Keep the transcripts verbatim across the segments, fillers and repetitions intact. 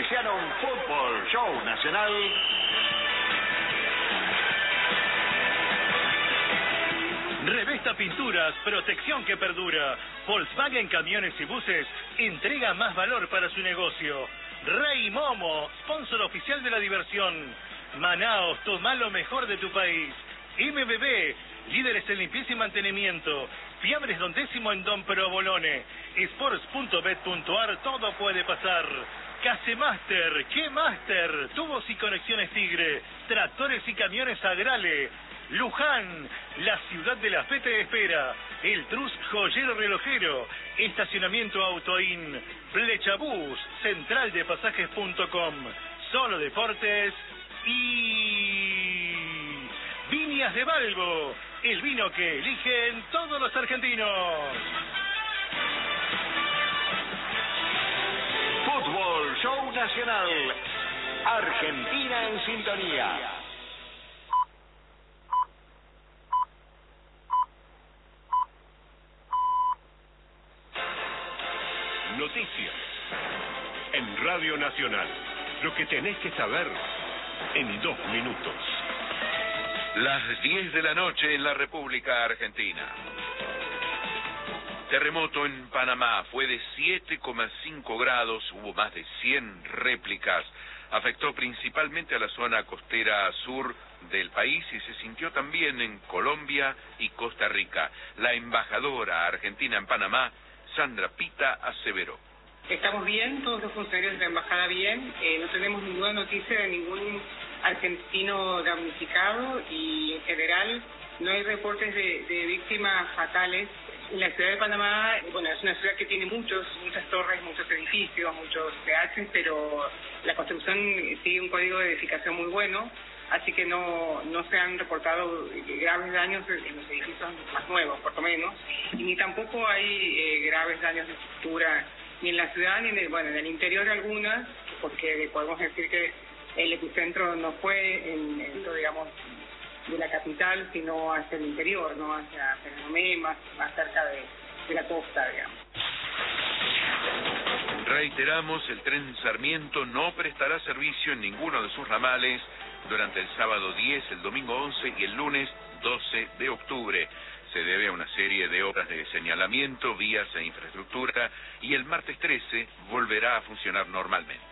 auspician un Fútbol Show Nacional. Revesta Pinturas, protección que perdura. Volkswagen Camiones y Buses entrega más valor para su negocio. Rey Momo, sponsor oficial de la diversión. Manaos, toma lo mejor de tu país. M B B, líderes en limpieza y mantenimiento. Fiambres Don Décimo en Don Provolone. Sports punto bet punto ar, todo puede pasar. Casemaster, ¿qué Master? Tubos y conexiones Tigre. Tractores y camiones Agrale. Luján, la ciudad de la fe te espera. El Trus Joyero Relojero. Estacionamiento Autoin. Flechabús, central de pasajes punto com. Solo Deportes y Viñas de Balbo, el vino que eligen todos los argentinos. Fútbol Show Nacional. Argentina en sintonía. Noticias en Radio Nacional. Lo que tenés que saber en dos minutos. Las diez de la noche en la República Argentina. Terremoto en Panamá fue de siete coma cinco grados, hubo más de cien réplicas. Afectó principalmente a la zona costera sur del país y se sintió también en Colombia y Costa Rica. La embajadora argentina en Panamá, Sandra Pita, aseveró. Estamos bien, todos los funcionarios de la embajada bien, eh, no tenemos ninguna noticia de ningún argentino damnificado y en general no hay reportes de, de víctimas fatales. La ciudad de Panamá, bueno, es una ciudad que tiene muchos, muchas torres, muchos edificios, muchos P H, pero la construcción sigue un código de edificación muy bueno, así que no, no se han reportado graves daños en los edificios más nuevos, por lo menos, y ni tampoco hay eh, graves daños de estructura, ni en la ciudad, ni en el, bueno, en el interior algunas, porque podemos decir que el epicentro no fue en, en digamos, de la capital, sino hacia el interior, no hacia Fenomé, más, más cerca de, de la costa, digamos. Reiteramos, el tren Sarmiento no prestará servicio en ninguno de sus ramales durante el sábado diez, el domingo once y el lunes doce de octubre. Se debe a una serie de obras de señalamiento, vías e infraestructura, y el martes trece volverá a funcionar normalmente.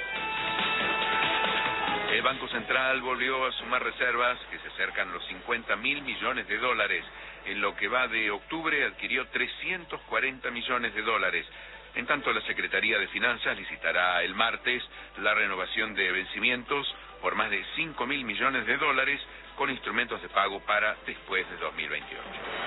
El Banco Central volvió a sumar reservas que se acercan a los cincuenta mil millones de dólares. En lo que va de octubre adquirió trescientos cuarenta millones de dólares. En tanto, la Secretaría de Finanzas licitará el martes la renovación de vencimientos por más de cinco mil millones de dólares con instrumentos de pago para después de dos mil veintiocho.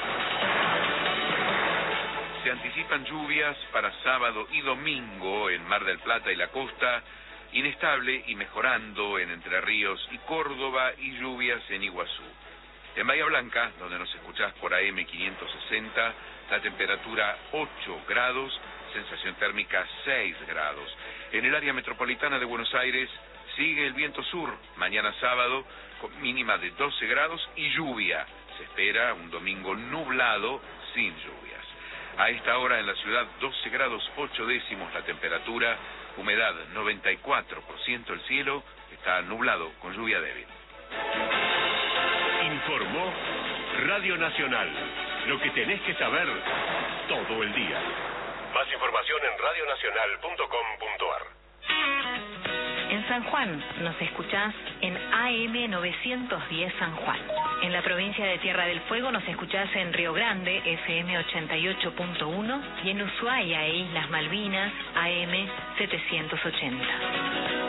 Se anticipan lluvias para sábado y domingo en Mar del Plata y la costa, inestable y mejorando en Entre Ríos y Córdoba, y lluvias en Iguazú. En Bahía Blanca, donde nos escuchás por A M quinientos sesenta, la temperatura ocho grados, sensación térmica seis grados. En el área metropolitana de Buenos Aires sigue el viento sur, mañana sábado, con mínima de doce grados y lluvia. Se espera un domingo nublado sin lluvias. A esta hora en la ciudad doce grados ocho décimos la temperatura, humedad noventa y cuatro por ciento el cielo, está nublado con lluvia débil. Informó Radio Nacional. Lo que tenés que saber todo el día. Más información en radio nacional punto com punto ar. En San Juan nos escuchás en A M novecientos diez San Juan. En la provincia de Tierra del Fuego nos escuchás en Río Grande, F M ochenta y ocho punto uno, y en Ushuaia e Islas Malvinas, A M setecientos ochenta.